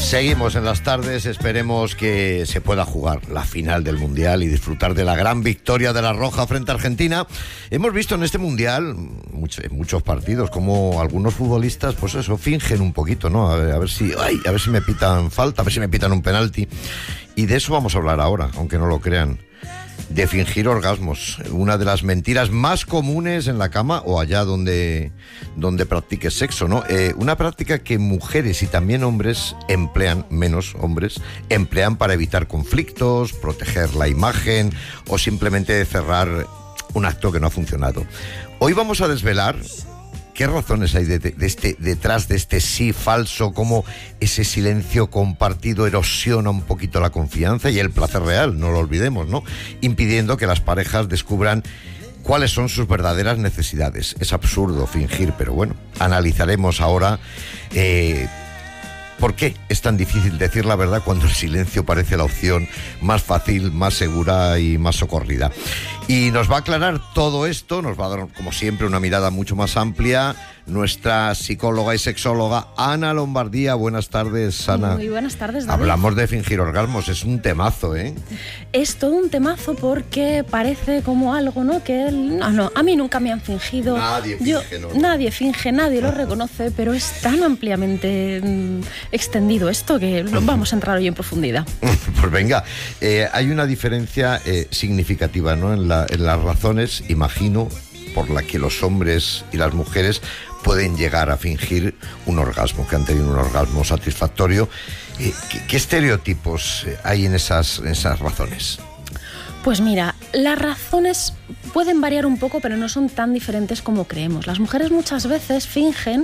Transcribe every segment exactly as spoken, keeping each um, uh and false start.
Seguimos en las tardes, esperemos que se pueda jugar la final del Mundial y disfrutar de la gran victoria de la Roja frente a Argentina. Hemos visto en este Mundial, mucho, en muchos partidos, como algunos futbolistas, pues eso, fingen un poquito, ¿no? A ver, a ver si, ay, a ver si me pitan falta, a ver si me pitan un penalti. Y de eso vamos a hablar ahora, aunque no lo crean. De fingir orgasmos, una de las mentiras más comunes en la cama o allá donde, donde practiques sexo, ¿no? Eh, una práctica que mujeres y también hombres emplean, menos hombres, emplean para evitar conflictos, proteger la imagen o simplemente cerrar un acto que no ha funcionado. Hoy vamos a desvelar qué razones hay de, de este, detrás de este sí falso, cómo ese silencio compartido erosiona un poquito la confianza y el placer real, no lo olvidemos, ¿no? Impidiendo que las parejas descubran cuáles son sus verdaderas necesidades. Es absurdo fingir, pero bueno, analizaremos ahora eh, por qué es tan difícil decir la verdad cuando el silencio parece la opción más fácil, más segura y más socorrida. Y nos va a aclarar todo esto, nos va a dar, como siempre, una mirada mucho más amplia, nuestra psicóloga y sexóloga Ana Lombardía. Buenas tardes, Ana. Muy buenas tardes, David. Hablamos de fingir orgasmos, es un temazo, ¿eh? Es todo un temazo porque parece como algo, ¿no? Que él, no, no, a mí nunca me han fingido. Nadie finge, Yo, ¿no? Nadie finge, nadie lo reconoce, pero es tan ampliamente mmm, extendido esto que lo vamos a entrar hoy en profundidad. Pues venga, eh, hay una diferencia eh, significativa, ¿no? En, la, en las razones, imagino, por la que los hombres y las mujeres pueden llegar a fingir un orgasmo, que han tenido un orgasmo satisfactorio. Eh, ¿qué, ¿Qué estereotipos hay en esas, en esas razones? Pues mira, las razones pueden variar un poco, pero no son tan diferentes como creemos. Las mujeres muchas veces fingen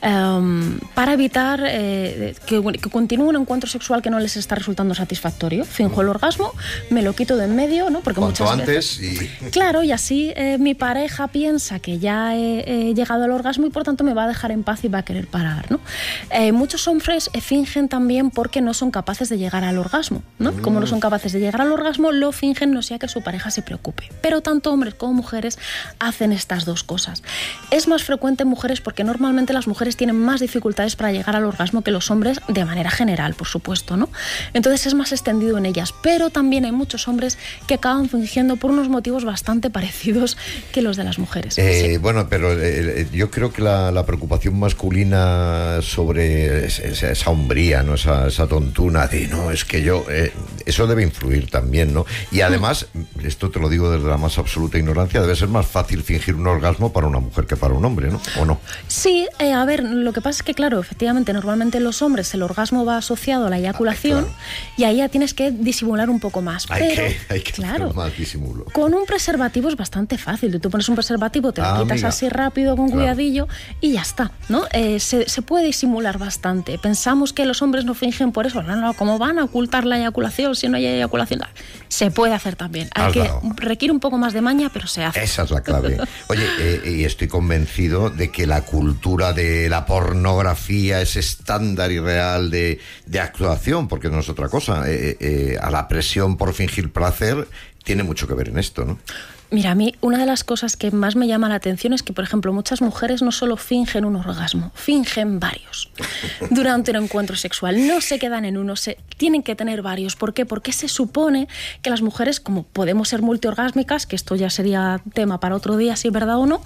um, para evitar eh, que, que continúe un encuentro sexual que no les está resultando satisfactorio. Finjo el orgasmo, me lo quito de en medio, ¿no? Porque Cuanto muchas antes veces, y... Claro, y así eh, mi pareja piensa que ya he, he llegado al orgasmo y por tanto me va a dejar en paz y va a querer parar, ¿no? Eh, muchos hombres eh, fingen también porque no son capaces de llegar al orgasmo, ¿no? Mm. Como no son capaces de llegar al orgasmo, lo fingen, no sea que su pareja se preocupe. Pero tanto hombres como mujeres hacen estas dos cosas. Es más frecuente en mujeres porque normalmente las mujeres tienen más dificultades para llegar al orgasmo que los hombres de manera general, por supuesto, ¿no? Entonces es más extendido en ellas. Pero también hay muchos hombres que acaban fingiendo por unos motivos bastante parecidos que los de las mujeres. Eh, sí. Bueno, pero eh, yo creo que la, la preocupación masculina sobre esa, esa hombría, ¿no? Esa, esa tontuna de, no, es que yo... Eh, eso debe influir también, ¿no? Y además... Esto te lo digo desde la más absoluta ignorancia, debe ser más fácil fingir un orgasmo para una mujer que para un hombre, ¿no? ¿O no? Sí, eh, a ver, lo que pasa es que, claro, efectivamente, normalmente en los hombres el orgasmo va asociado a la eyaculación. Ah, claro. Y ahí ya tienes que disimular un poco más. Hay pero, que, hay que claro, hacer más disimulo. Con un preservativo es bastante fácil. Tú pones un preservativo, te lo ah, quitas amiga. así rápido, con claro. cuidadillo, y ya está, ¿no? Eh, se, se puede disimular bastante. Pensamos que los hombres no fingen por eso. No, no, ¿cómo van a ocultar la eyaculación si no hay eyaculación? Se puede hacer también. Hay que... Requiere un poco más de maña, pero se hace. Esa es la clave. Oye, eh, y estoy convencido de que la cultura de la pornografía es estándar y real de, de actuación, porque no es otra cosa. Eh, eh, a la presión por fingir placer tiene mucho que ver en esto, ¿no? Mira, a mí una de las cosas que más me llama la atención es que, por ejemplo, muchas mujeres no solo fingen un orgasmo, fingen varios durante un encuentro sexual. No se quedan en uno, se tienen que tener varios. ¿Por qué? Porque se supone que las mujeres, como podemos ser multiorgásmicas, que esto ya sería tema para otro día, si es verdad o no,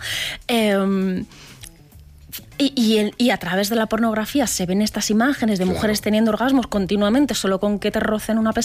eh, Y, y, el, y a través de la pornografía se ven estas imágenes de mujeres claro. teniendo orgasmos continuamente, solo con que te rocen una pestaña.